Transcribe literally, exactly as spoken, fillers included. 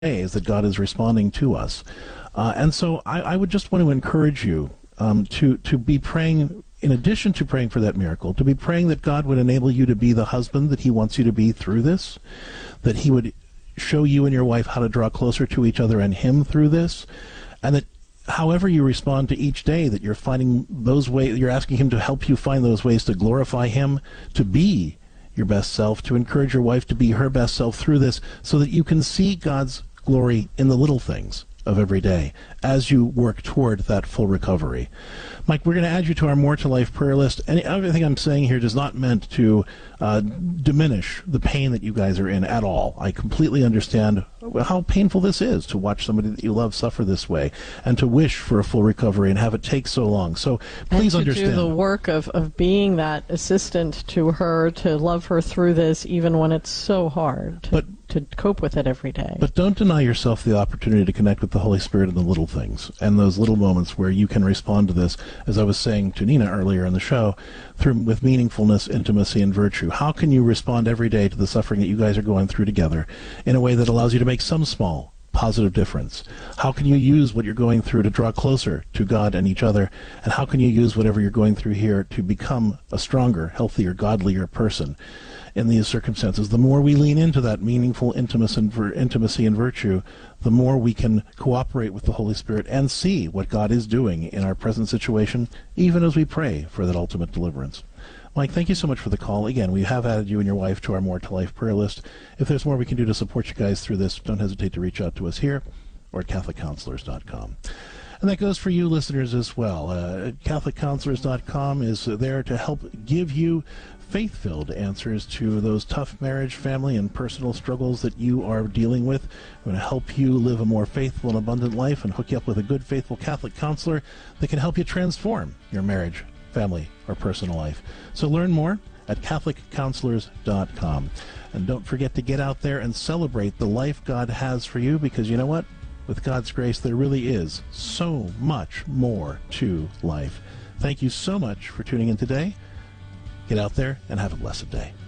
ways that God is responding to us. Uh, and so I, I would just want to encourage you um, to, to be praying, in addition to praying for that miracle, to be praying that God would enable you to be the husband that he wants you to be through this, that he would show you and your wife how to draw closer to each other and him through this, and that however you respond to each day, that you're finding those ways, you're asking him to help you find those ways to glorify him, to be your best self, to encourage your wife to be her best self through this, so that you can see God's glory in the little things of every day as you work toward that full recovery. Mike, we're going to add you to our More to Life prayer list. And everything I'm saying here does not meant to uh, diminish the pain that you guys are in at all. I completely understand how painful this is to watch somebody that you love suffer this way and to wish for a full recovery and have it take so long. So please and to understand. do the work of, of being that assistant to her, to love her through this even when it's so hard. To, but to cope with it every day. But don't deny yourself the opportunity to connect with the Holy Spirit in the little things and those little moments where you can respond to this, as I was saying to Nina earlier in the show, through with meaningfulness, intimacy, and virtue. How can you respond every day to the suffering that you guys are going through together in a way that allows you to make some small positive difference? How can you use what you're going through to draw closer to God and each other? And how can you use whatever you're going through here to become a stronger, healthier, godlier person in these circumstances? The more we lean into that meaningful intimacy and, vir- intimacy and virtue, the more we can cooperate with the Holy Spirit and see what God is doing in our present situation, even as we pray for that ultimate deliverance. Mike, thank you so much for the call. Again, we have added you and your wife to our More to Life prayer list. If there's more we can do to support you guys through this, don't hesitate to reach out to us here or at Catholic Counselors dot com. And that goes for you listeners as well. Uh, Catholic Counselors dot com is there to help give you faith-filled answers to those tough marriage, family, and personal struggles that you are dealing with. We're going to help you live a more faithful and abundant life and hook you up with a good, faithful Catholic counselor that can help you transform your marriage, family, or personal life. So learn more at Catholic Counselors dot com. And don't forget to get out there and celebrate the life God has for you, because you know what? With God's grace, there really is so much more to life. Thank you so much for tuning in today. Get out there and have a blessed day.